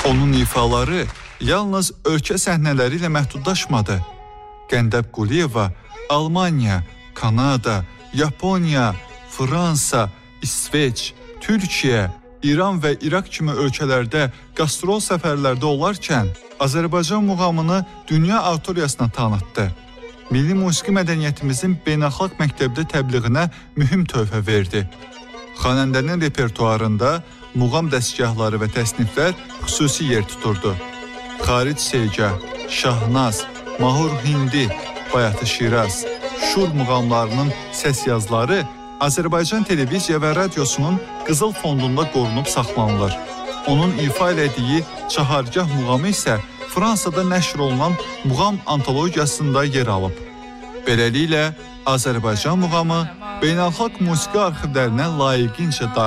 Onun ifaları yalnız ölkə səhnələri ilə məhdudlaşmadı. Qəndəb Quliyeva Almanya, Kanada, Yaponiya, Fransa, İsveç, Türkiyə, İran və İraq kimi ölkələrdə qastrol səfərlərdə olarkən Azərbaycan muğamını dünya auditoriyasına tanıtdı. Milli musiqi mədəniyyətimizin beynəlxalq məktəbdə təbliğinə mühüm töhfə verdi. Xanəndənin repertuarında muğam dəstgahları və təsniflər xüsusi yer tuturdu. Xaric Seyga, Şahnaz, Mahur Hindi, Bayatı Şiraz, Şur muğamlarının səs yazıları Azərbaycan televiziya və radiosunun qızıl fondunda qorunub saxlanılır. Onun ifa elədiyi Çahargah muğamı isə Fransada nəşr olunan muğam antologiyasında yer alıb. Beləliklə, Azərbaycan muğamı beynəlxalq musiqi arxivlərinə layiqincə daxil